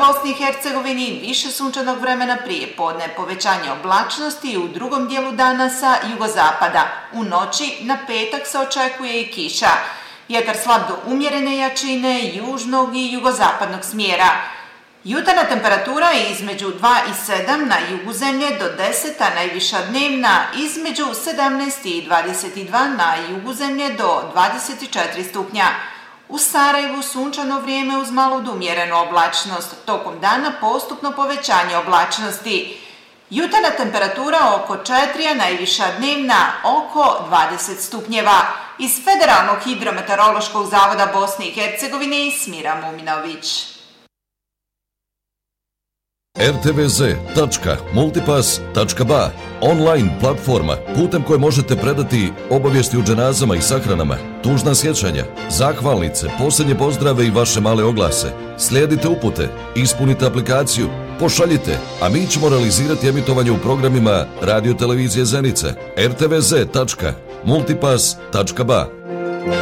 Bosni i Hercegovini, više sunčanog vremena prije podne, povećanje oblačnosti u drugom dijelu dana sa jugozapada. U noći na petak se očekuje i kiša. Vjetar slab do umjerene jačine, južnog i jugozapadnog smjera. Jutarnja temperatura je između 2 i 7 na jugu zemlje do 10, a najviša dnevna između 17 i 22 na jugu zemlje do 24 stupnja. U Sarajevu sunčano vrijeme uz malu do umjerenu oblačnost, tokom dana postupno povećanje oblačnosti. Jutarnja temperatura oko 4, a najviša dnevna oko 20 stupnjeva. Iz Federalnog hidrometeorološkog zavoda Bosne i Hercegovine Smira Muminović. rtvz.multipass.ba online platforma putem koje možete predati obavijesti o dženazama i sahranama, tužna sjećanja, zahvalnice, posljednje pozdrave i vaše male oglase. Slijedite upute, ispunite aplikaciju, pošaljite, a mi ćemo realizirati emitovanje u programima Radio Televizije Zenica. rtvz.multipass.ba